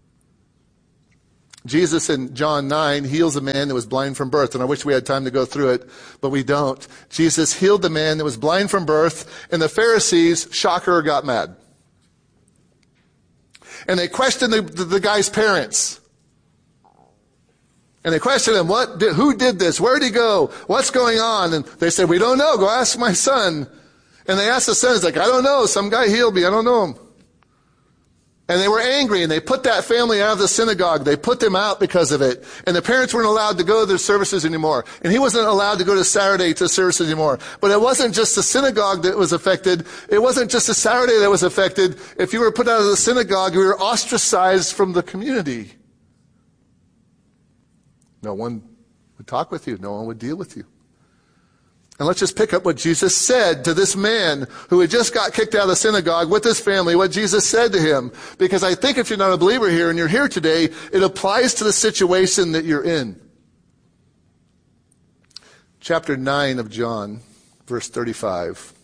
Speaker 10: Jesus in John nine heals a man that was blind from birth, and I wish we had time to go through it, but we don't. Jesus healed the man that was blind from birth, and the Pharisees, shocker, got mad. And they questioned the, the, the guy's parents. And they questioned him, what did, who did this? Where did he go? What's going on? And they said, we don't know. Go ask my son. And they asked the son, he's like, I don't know. Some guy healed me. I don't know him. And they were angry, and they put that family out of the synagogue. They put them out because of it. And the parents weren't allowed to go to their services anymore. And he wasn't allowed to go to Saturday to services anymore. But it wasn't just the synagogue that was affected. It wasn't just the Saturday that was affected. If you were put out of the synagogue, you were ostracized from the community. No one would talk with you. No one would deal with you. And let's just pick up what Jesus said to this man who had just got kicked out of the synagogue with his family, what Jesus said to him. Because I think if you're not a believer here and you're here today, it applies to the situation that you're in. Chapter nine of John, verse thirty-five.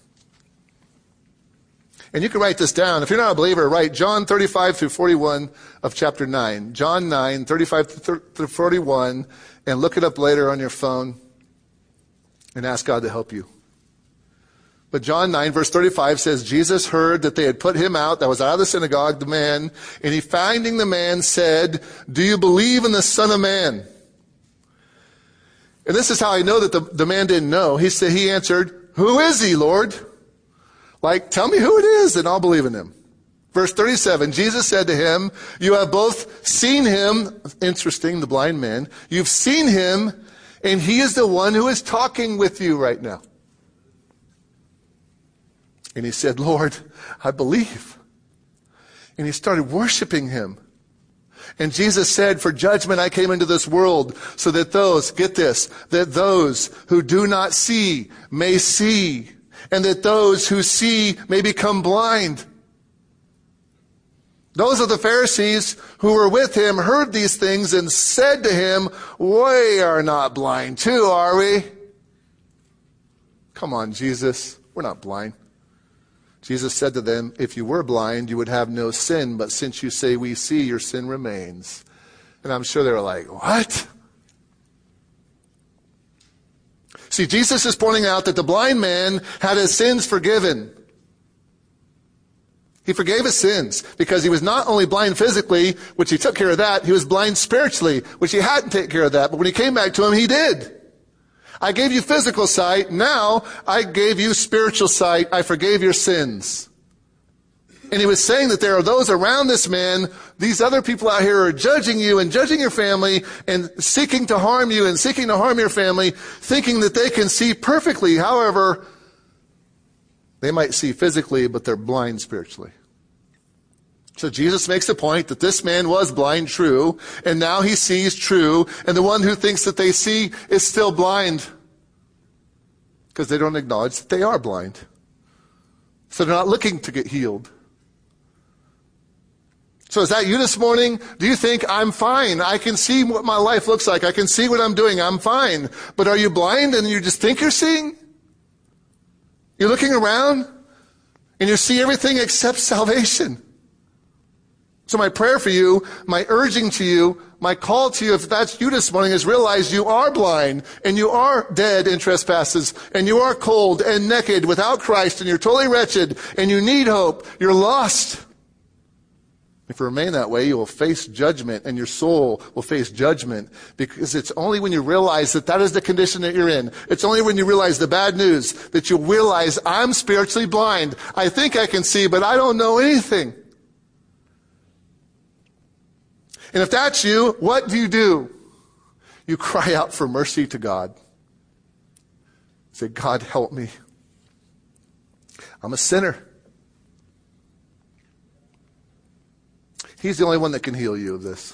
Speaker 10: And you can write this down. If you're not a believer, write John thirty-five through forty-one of chapter nine. John nine, thirty-five through forty-one, and look it up later on your phone. And ask God to help you. But John nine, verse thirty-five says, Jesus heard that they had put him out, that was out of the synagogue, the man, and he, finding the man, said, do you believe in the Son of Man? And this is how I know that the, the man didn't know. He said, he answered, who is he, Lord? Like, tell me who it is, and I'll believe in him. Verse thirty-seven, Jesus said to him, you have both seen him, interesting, the blind man, you've seen him, and he is the one who is talking with you right now. And he said, Lord, I believe. And he started worshiping him. And Jesus said, for judgment I came into this world, so that those, get this, that those who do not see may see, and that those who see may become blind. Those of the Pharisees who were with him heard these things and said to him, we are not blind too, are we? Come on, Jesus, we're not blind. Jesus said to them, if you were blind, you would have no sin, but since you say we see, your sin remains. And I'm sure they were like, what? See, Jesus is pointing out that the blind man had his sins forgiven. He forgave his sins because he was not only blind physically, which he took care of that, he was blind spiritually, which he hadn't taken care of that. But when he came back to him, he did. I gave you physical sight. Now I gave you spiritual sight. I forgave your sins. And he was saying that there are those around this man, these other people out here are judging you and judging your family and seeking to harm you and seeking to harm your family, thinking that they can see perfectly. However, they might see physically, but they're blind spiritually. So Jesus makes the point that this man was blind, true, and now he sees true, and the one who thinks that they see is still blind because they don't acknowledge that they are blind. So they're not looking to get healed. So is that you this morning? Do you think I'm fine? I can see what my life looks like. I can see what I'm doing. I'm fine. But are you blind and you just think you're seeing? You're looking around and you see everything except salvation. So my prayer for you, my urging to you, my call to you, if that's you this morning, is realize you are blind and you are dead in trespasses and you are cold and naked without Christ and you're totally wretched and you need hope. You're lost. If you remain that way, you will face judgment and your soul will face judgment, because it's only when you realize that that is the condition that you're in. It's only when you realize the bad news that you realize I'm spiritually blind. I think I can see, but I don't know anything. And if that's you, what do you do? You cry out for mercy to God. Say, God, help me. I'm a sinner. He's the only one that can heal you of this.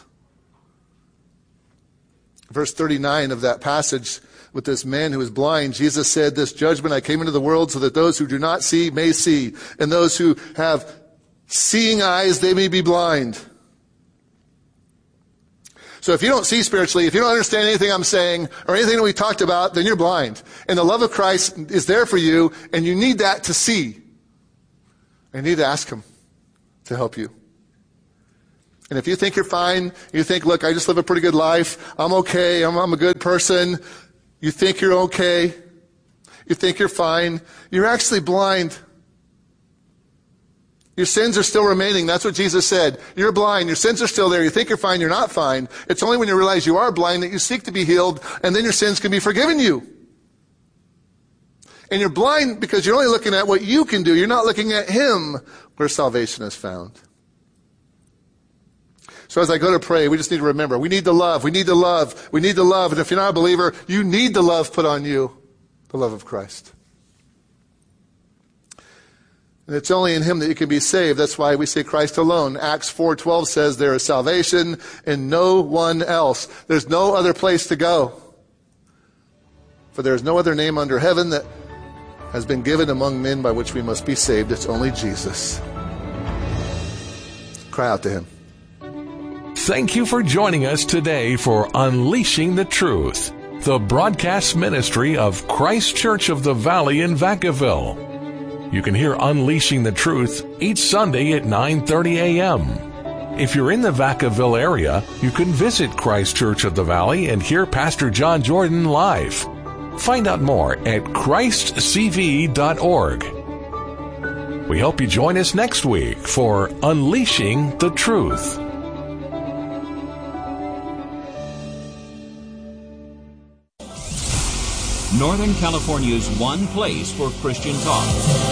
Speaker 10: Verse thirty-nine of that passage with this man who was blind, Jesus said, "This judgment I came into the world so that those who do not see may see, and those who have seeing eyes, they may be blind." So if you don't see spiritually, if you don't understand anything I'm saying or anything that we talked about, then you're blind. And the love of Christ is there for you, and you need that to see. And you need to ask him to help you. And if you think you're fine, you think, look, I just live a pretty good life, I'm okay, I'm, I'm a good person, you think you're okay, you think you're fine, you're actually blind. Your sins are still remaining. That's what Jesus said. You're blind. Your sins are still there. You think you're fine. You're not fine. It's only when you realize you are blind that you seek to be healed, and then your sins can be forgiven you. And you're blind because you're only looking at what you can do. You're not looking at him where salvation is found. So as I go to pray, we just need to remember, we need to love. We need to love. We need to love. And if you're not a believer, you need the love put on you, the love of Christ. And it's only in him that you can be saved. That's why we say Christ alone. Acts four twelve says there is salvation in no one else. There's no other place to go. For there is no other name under heaven that has been given among men by which we must be saved. It's only Jesus. Cry out to him.
Speaker 11: Thank you for joining us today for Unleashing the Truth, the broadcast ministry of Christ Church of the Valley in Vacaville. You can hear Unleashing the Truth each Sunday at nine thirty a.m. If you're in the Vacaville area, you can visit Christ Church of the Valley and hear Pastor John Jordan live. Find out more at christ c v dot org. We hope you join us next week for Unleashing the Truth.
Speaker 8: Northern California's one place for Christian talk.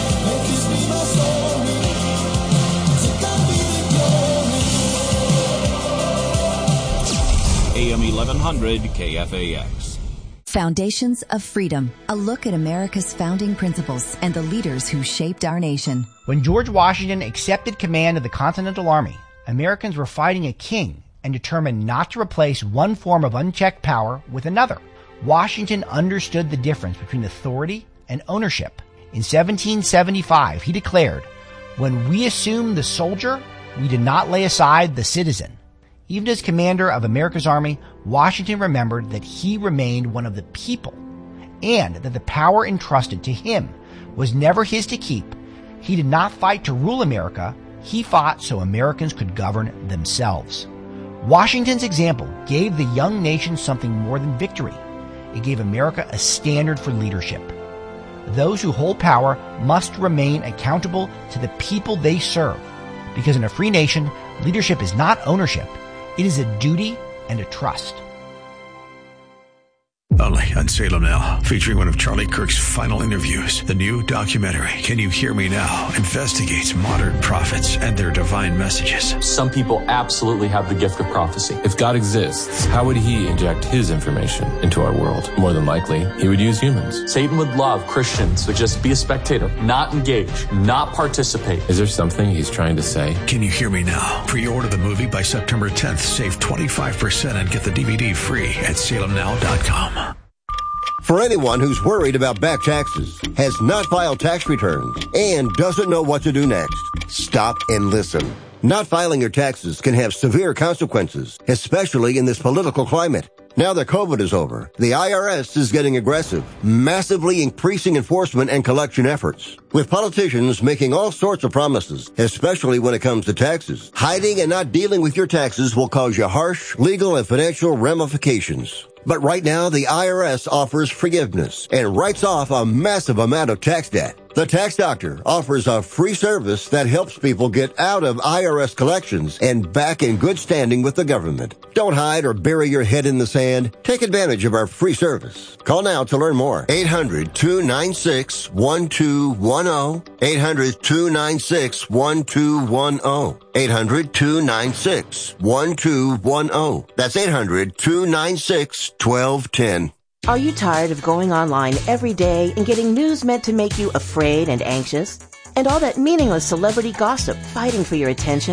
Speaker 8: A M eleven hundred K F A X.
Speaker 12: Foundations of Freedom, a look at America's founding principles and the leaders who shaped our nation.
Speaker 13: When George Washington accepted command of the Continental Army, Americans were fighting a king and determined not to replace one form of unchecked power with another. Washington understood the difference between authority and ownership. In seventeen seventy-five, he declared, "When we assumed the soldier, we did not lay aside the citizen." Even as commander of America's army, Washington remembered that he remained one of the people and that the power entrusted to him was never his to keep. He did not fight to rule America. He fought so Americans could govern themselves. Washington's example gave the young nation something more than victory. It gave America a standard for leadership. Those who hold power must remain accountable to the people they serve, because in a free nation, leadership is not ownership. It is a duty and a trust.
Speaker 14: Only on Salem Now, featuring one of Charlie Kirk's final interviews. The new documentary, Can You Hear Me Now?, investigates modern prophets and their divine messages.
Speaker 15: Some people absolutely have the gift of prophecy. If God exists, how would he inject his information into our world? More than likely, he would use humans. Satan would love Christians to just be a spectator, not engage, not participate. Is there something he's trying to say?
Speaker 14: Can You Hear Me Now? Pre-order the movie by September tenth. Save twenty-five percent and get the D V D free at salem now dot com.
Speaker 16: For anyone who's worried about back taxes, has not filed tax returns, and doesn't know what to do next, stop and listen. Not filing your taxes can have severe consequences, especially in this political climate. Now that COVID is over, the I R S is getting aggressive, massively increasing enforcement and collection efforts. With politicians making all sorts of promises, especially when it comes to taxes, hiding and not dealing with your taxes will cause you harsh legal and financial ramifications. But right now, the I R S offers forgiveness and writes off a massive amount of tax debt. The Tax Doctor offers a free service that helps people get out of I R S collections and back in good standing with the government. Don't hide or bury your head in the sand. Take advantage of our free service. Call now to learn more. eight hundred, two nine six, one two one zero. eight hundred, two nine six, one two one zero. eight hundred, two nine six, one two one zero. That's eight hundred, two nine six, one two one zero.
Speaker 17: Are you tired of going online every day and getting news meant to make you afraid and anxious? And all that meaningless celebrity gossip fighting for your attention?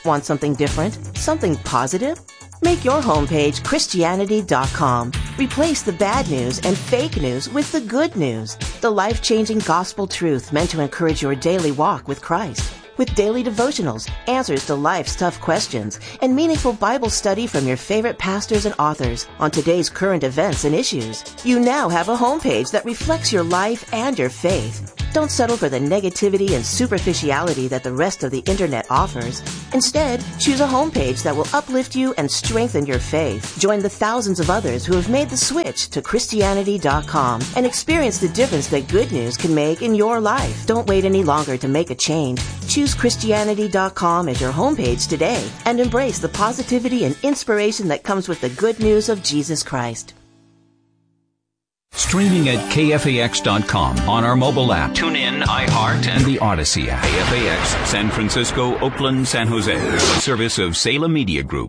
Speaker 17: Want something different? Something positive? Make your homepage Christianity dot com. Replace the bad news and fake news with the good news. The life-changing gospel truth meant to encourage your daily walk with Christ. With daily devotionals, answers to life's tough questions, and meaningful Bible study from your favorite pastors and authors on today's current events and issues. You now have a homepage that reflects your life and your faith. Don't settle for the negativity and superficiality that the rest of the internet offers. Instead, choose a homepage that will uplift you and strengthen your faith. Join the thousands of others who have made the switch to Christianity dot com and experience the difference that good news can make in your life. Don't wait any longer to make a change. Choose Christianity dot com as your homepage today and embrace the positivity and inspiration that comes with the good news of Jesus Christ.
Speaker 8: Streaming at K F A X dot com on our mobile app, TuneIn, iHeart, and the Odyssey app. K F A X, San Francisco, Oakland, San Jose. A service of Salem Media Group.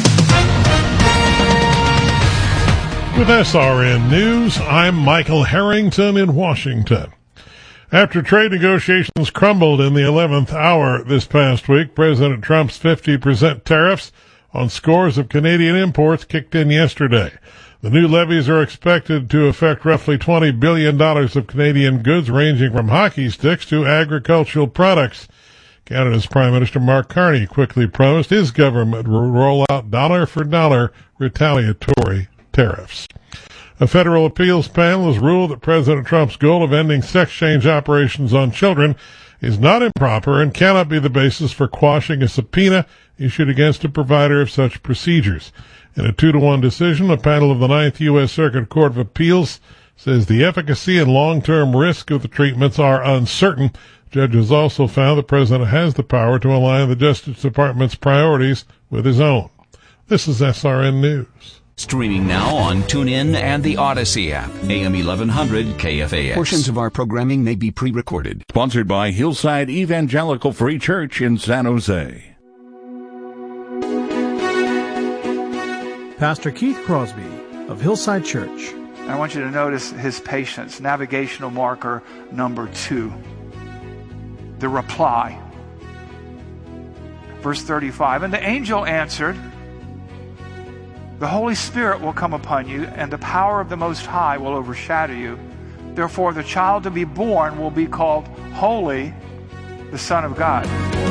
Speaker 18: With S R N News, I'm Michael Harrington in Washington. After trade negotiations crumbled in the eleventh hour this past week, President Trump's fifty percent tariffs on scores of Canadian imports kicked in yesterday. The new levies are expected to affect roughly twenty billion dollars of Canadian goods, ranging from hockey sticks to agricultural products. Canada's Prime Minister Mark Carney quickly promised his government will roll out dollar-for-dollar retaliatory tariffs. A federal appeals panel has ruled that President Trump's goal of ending sex change operations on children is not improper and cannot be the basis for quashing a subpoena issued against a provider of such procedures. In a two to one decision, a panel of the Ninth U S Circuit Court of Appeals says the efficacy and long-term risk of the treatments are uncertain. Judges also found the president has the power to align the Justice Department's priorities with his own. This is S R N News.
Speaker 8: Streaming now on TuneIn and the Odyssey app. A M eleven hundred K F A X. Portions of our programming may be pre-recorded.
Speaker 19: Sponsored by Hillside Evangelical Free Church in San Jose.
Speaker 20: Pastor Keith Crosby of Hillside Church.
Speaker 21: I want you to notice his patience, navigational marker number two. The reply. Verse thirty-five, and the angel answered, the Holy Spirit will come upon you, and the power of the Most High will overshadow you. Therefore, the child to be born will be called Holy, the Son of God.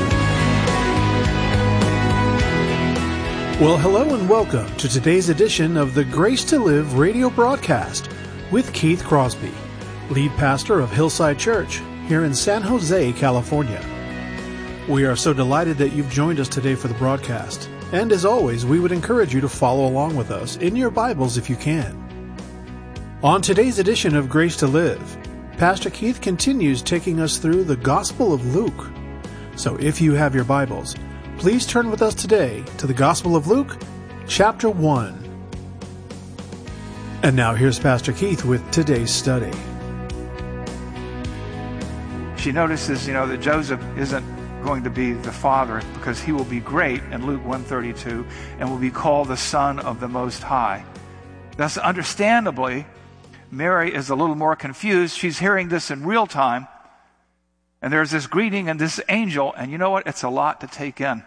Speaker 20: Well, hello and welcome to today's edition of the Grace to Live radio broadcast with Keith Crosby, lead pastor of Hillside Church here in San Jose, California. We are so delighted that you've joined us today for the broadcast. And as always, we would encourage you to follow along with us in your Bibles if you can. On today's edition of Grace to Live, Pastor Keith continues taking us through the Gospel of Luke. So if you have your Bibles, please turn with us today to the Gospel of Luke, chapter one. And now here's Pastor Keith with today's study.
Speaker 21: She notices, you know, that Joseph isn't going to be the father because he will be great in Luke one thirty-two and will be called the Son of the Most High. Thus, understandably, Mary is a little more confused. She's hearing this in real time. And there's this greeting and this angel, and you know what? It's a lot to take in.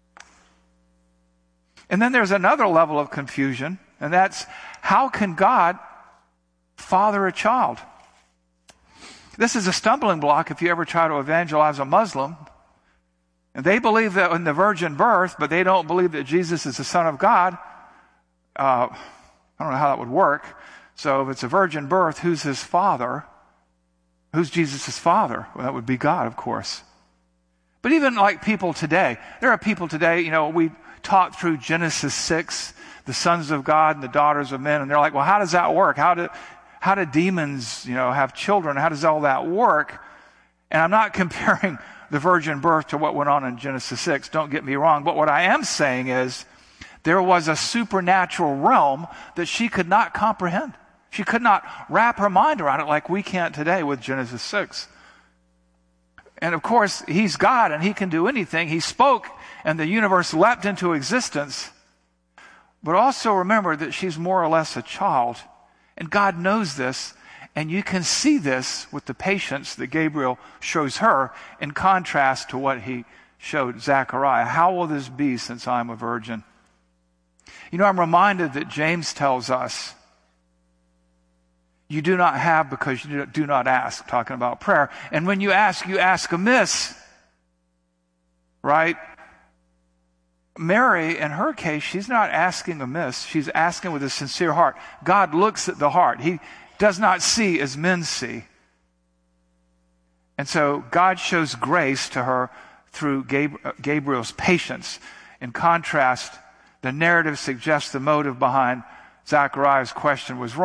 Speaker 21: And then there's another level of confusion, and that's how can God father a child? This is a stumbling block if you ever try to evangelize a Muslim. And they believe that in the virgin birth, but they don't believe that Jesus is the Son of God. Uh, I don't know how that would work. So if it's a virgin birth, who's his father? Who's Jesus' father? Well, that would be God, of course. But even like people today, there are people today, you know, we taught through Genesis six, the sons of God and the daughters of men, and they're like, well, how does that work? How do, how do demons, you know, have children? How does all that work? And I'm not comparing the virgin birth to what went on in Genesis six, don't get me wrong, but what I am saying is there was a supernatural realm that she could not comprehend. She could not wrap her mind around it like we can't today with Genesis six. And of course, he's God and he can do anything. He spoke and the universe leapt into existence. But also remember that she's more or less a child. And God knows this. And you can see this with the patience that Gabriel shows her in contrast to what he showed Zechariah. How will this be since I'm a virgin? You know, I'm reminded that James tells us, you do not have because you do not ask, talking about prayer. And when you ask, you ask amiss. Right? Mary, in her case, she's not asking amiss. She's asking with a sincere heart. God looks at the heart. He does not see as men see. And so God shows grace to her through Gabriel's patience. In contrast, the narrative suggests the motive behind Zechariah's question was wrong.